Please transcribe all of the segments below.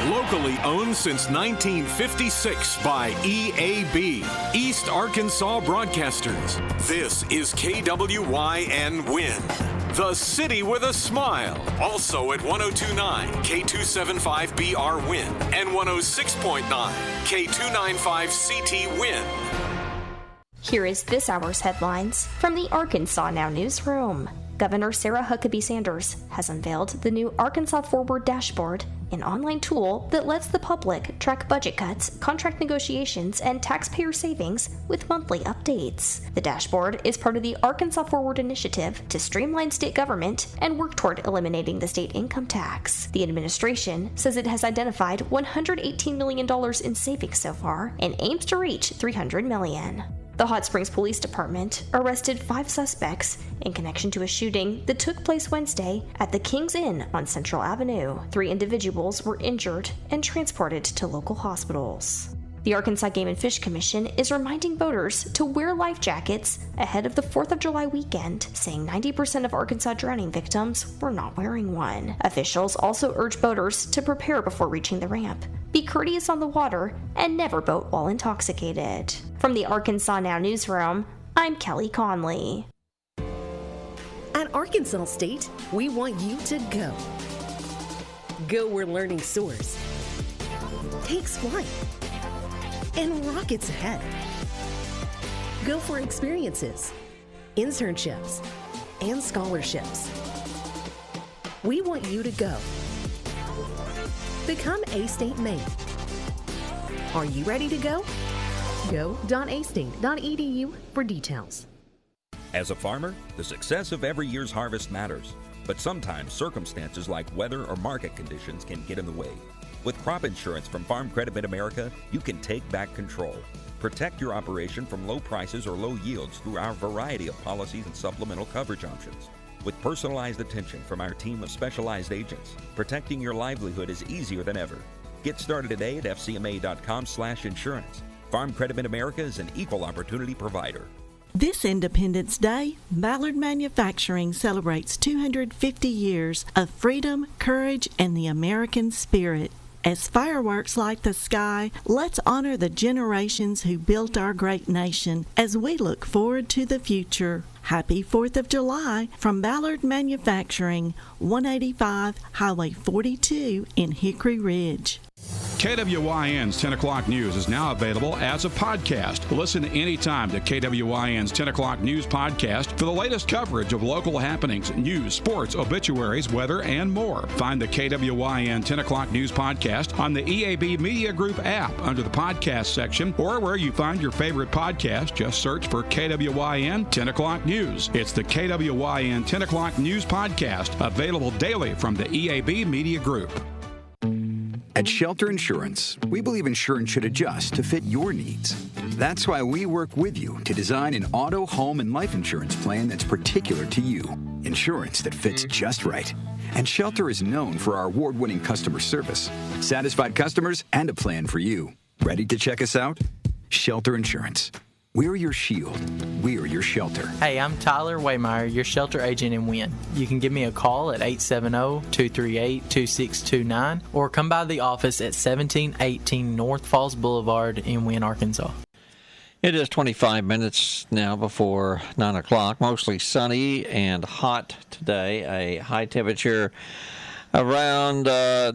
Locally owned since 1956 by EAB, East Arkansas Broadcasters. This is KWYN Win, the city with a smile. Also at 102.9 K275BR Win and 106.9 K295CT Win. Here is this hour's headlines from the Arkansas Now newsroom. Governor Sarah Huckabee Sanders has unveiled the new Arkansas Forward Dashboard, an online tool that lets the public track budget cuts, contract negotiations, and taxpayer savings with monthly updates. The dashboard is part of the Arkansas Forward initiative to streamline state government and work toward eliminating the state income tax. The administration says it has identified $118 million in savings so far and aims to reach $300 million. The Hot Springs Police Department arrested 5 suspects in connection to a shooting that took place Wednesday at the King's Inn on Central Avenue. 3 individuals were injured and transported to local hospitals. The Arkansas Game and Fish Commission is reminding boaters to wear life jackets ahead of the 4th of July weekend, saying 90% of Arkansas drowning victims were not wearing one. Officials also urge boaters to prepare before reaching the ramp, be courteous on the water, and never boat while intoxicated. From the Arkansas Now newsroom, I'm Kelly Conley. At Arkansas State, we want you to go. Go where learning soars, takes flight, and rockets ahead. Go for experiences, internships, and scholarships. We want you to go. Become A-State Maine. Are you ready to go? Go.astate.edu for details. As a farmer, the success of every year's harvest matters, but sometimes circumstances like weather or market conditions can get in the way. With crop insurance from Farm Credit Mid-America, you can take back control. Protect your operation from low prices or low yields through our variety of policies and supplemental coverage options. With personalized attention from our team of specialized agents, protecting your livelihood is easier than ever. Get started today at fcma.com/insurance. Farm Credit Mid-America is an equal opportunity provider. This Independence Day, Ballard Manufacturing celebrates 250 years of freedom, courage, and the American spirit. As fireworks light the sky, let's honor the generations who built our great nation as we look forward to the future. Happy 4th of July from Ballard Manufacturing, 185 Highway 42 in Hickory Ridge. KWYN's 10 o'clock news is now available as a podcast. Listen anytime to KWYN's 10 o'clock news podcast for the latest coverage of local happenings, news, sports, obituaries, weather, and more. Find the KWYN 10 o'clock news podcast on the EAB Media Group app under the podcast section or where you find your favorite podcast. Just search for KWYN 10 o'clock news. It's the KWYN 10 o'clock news podcast, available daily from the EAB Media Group. At Shelter Insurance, we believe insurance should adjust to fit your needs. That's why we work with you to design an auto, home, and life insurance plan that's particular to you. Insurance that fits just right. And Shelter is known for our award-winning customer service, satisfied customers, and a plan for you. Ready to check us out? Shelter Insurance. We're your shield. We're your shelter. Hey, I'm Tyler Waymeyer, your shelter agent in Wynn. You can give me a call at 870-238-2629 or come by the office at 1718 North Falls Boulevard in Wynn, Arkansas. It is 25 minutes now before 9 o'clock. Mostly sunny and hot today. A high temperature around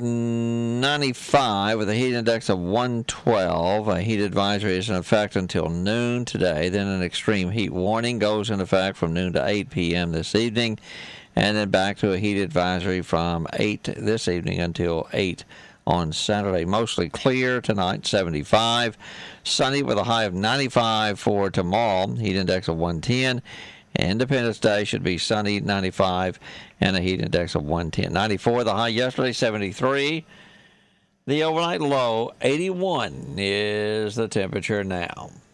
95 with a heat index of 112. A heat advisory is in effect until noon today. Then an extreme heat warning goes into effect from noon to 8 p.m. this evening. And then back to a heat advisory from 8 this evening until 8 on Saturday. Mostly clear tonight, 75. Sunny with a high of 95 for tomorrow. Heat index of 110. Independence Day should be sunny, 95, and a heat index of 110. 94, the high yesterday, 73. The overnight low, 81 is the temperature now.